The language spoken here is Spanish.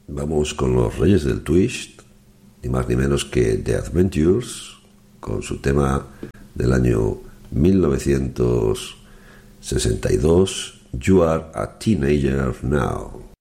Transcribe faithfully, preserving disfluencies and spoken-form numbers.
Vamos con los Reyes del Twist, ni más ni menos que The Adventures, con su tema del año mil novecientos sesenta y dos, You Are a Teenager Now.